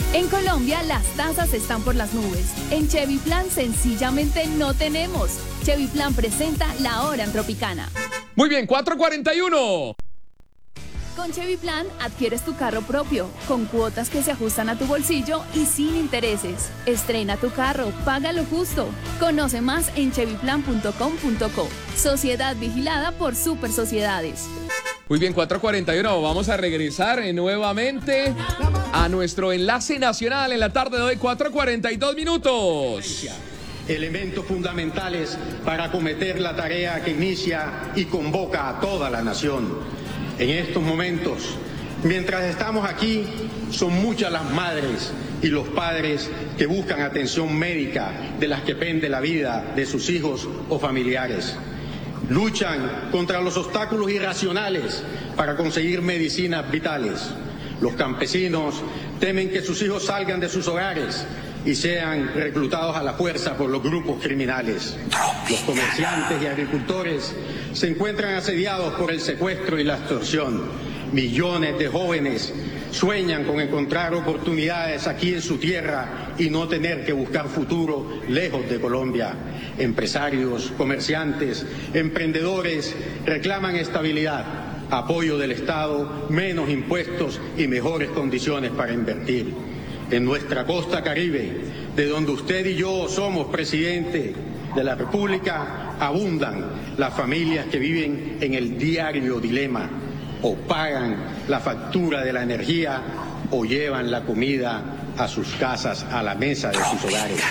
En Colombia las tasas están por las nubes. En Chevy Plan sencillamente no tenemos. Chevy Plan presenta La Hora en Tropicana. Muy bien, 4:41. Con Chevy Plan adquieres tu carro propio, con cuotas que se ajustan a tu bolsillo y sin intereses. Estrena tu carro, paga lo justo. Conoce más en chevyplan.com.co. Sociedad vigilada por Super Sociedades. Muy bien, 4:41. Vamos a regresar nuevamente a nuestro enlace nacional en la tarde de hoy, 4:42 minutos. Elementos fundamentales para acometer la tarea que inicia y convoca a toda la nación. En estos momentos, mientras estamos aquí, son muchas las madres y los padres que buscan atención médica de las que pende la vida de sus hijos o familiares. Luchan contra los obstáculos irracionales para conseguir medicinas vitales. Los campesinos temen que sus hijos salgan de sus hogares y sean reclutados a la fuerza por los grupos criminales. Los comerciantes y agricultores se encuentran asediados por el secuestro y la extorsión. Millones de jóvenes sueñan con encontrar oportunidades aquí en su tierra y no tener que buscar futuro lejos de Colombia. Empresarios, comerciantes, emprendedores reclaman estabilidad, apoyo del Estado, menos impuestos y mejores condiciones para invertir. En nuestra costa caribe, de donde usted y yo somos presidente de la República, abundan las familias que viven en el diario dilema: o pagan la factura de la energía o llevan la comida a sus casas, a la mesa de sus hogares.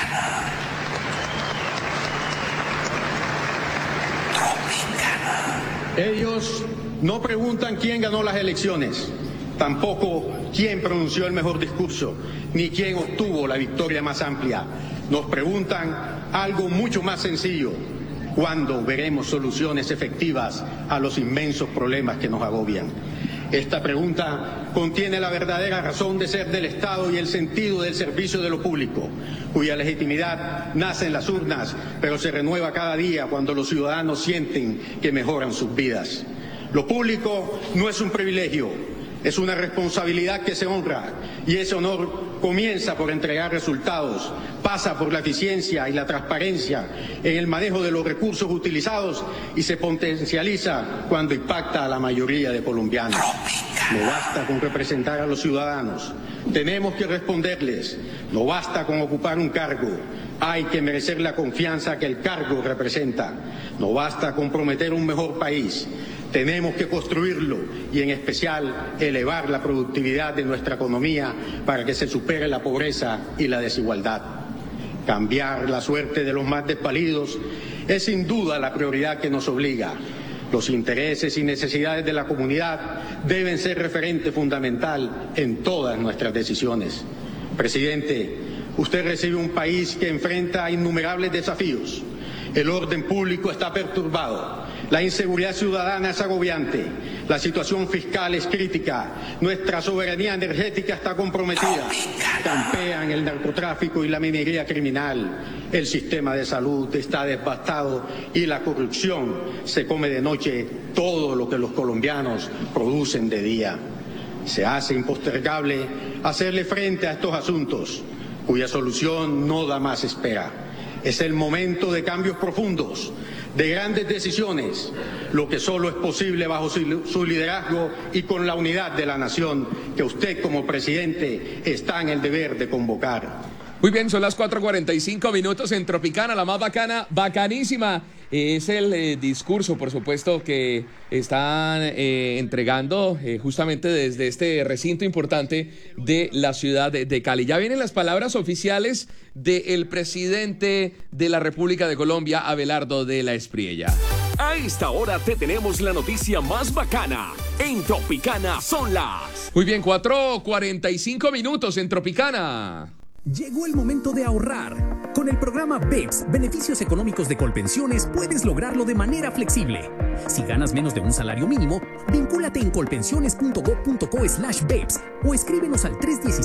Ellos no preguntan quién ganó las elecciones, tampoco quién pronunció el mejor discurso, ni quién obtuvo la victoria más amplia. Nos preguntan algo mucho más sencillo: ¿cuándo veremos soluciones efectivas a los inmensos problemas que nos agobian? Esta pregunta contiene la verdadera razón de ser del Estado y el sentido del servicio de lo público, cuya legitimidad nace en las urnas, pero se renueva cada día cuando los ciudadanos sienten que mejoran sus vidas. Lo público no es un privilegio, es una responsabilidad que se honra, y ese honor comienza por entregar resultados, pasa por la eficiencia y la transparencia en el manejo de los recursos utilizados y se potencializa cuando impacta a la mayoría de colombianos. No basta con representar a los ciudadanos, tenemos que responderles. No basta con ocupar un cargo, hay que merecer la confianza que el cargo representa. No basta con prometer un mejor país, tenemos que construirlo y, en especial, elevar la productividad de nuestra economía para que se supere la pobreza y la desigualdad. Cambiar la suerte de los más desvalidos es sin duda la prioridad que nos obliga. Los intereses y necesidades de la comunidad deben ser referente fundamental en todas nuestras decisiones. Presidente, usted recibe un país que enfrenta innumerables desafíos. El orden público está perturbado, la inseguridad ciudadana es agobiante, la situación fiscal es crítica, nuestra soberanía energética está comprometida, campean el narcotráfico y la minería criminal, el sistema de salud está devastado y la corrupción se come de noche todo lo que los colombianos producen de día. Se hace impostergable hacerle frente a estos asuntos, cuya solución no da más espera. Es el momento de cambios profundos, de grandes decisiones, lo que solo es posible bajo su liderazgo y con la unidad de la nación que usted como presidente está en el deber de convocar. Muy bien, son las 4:45 minutos en Tropicana, la más bacana, bacanísima. Es el discurso, por supuesto, que están entregando justamente desde este recinto importante de la ciudad de Cali. Ya vienen las palabras oficiales del presidente de la República de Colombia, Abelardo de la Espriella. A esta hora te tenemos la noticia más bacana. En Tropicana son las... Muy bien, 4:45 minutos en Tropicana. Llegó el momento de ahorrar. Con el programa BEPS, Beneficios Económicos de Colpensiones, puedes lograrlo de manera flexible. Si ganas menos de un salario mínimo, vincúlate en colpensiones.gov.co/BEPS o escríbenos al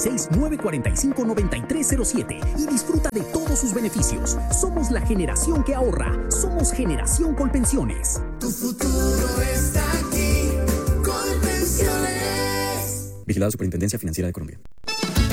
316-945-9307 y disfruta de todos sus beneficios. Somos la generación que ahorra. Somos Generación Colpensiones. Tu futuro está aquí. Colpensiones. Vigilado Superintendencia Financiera de Colombia.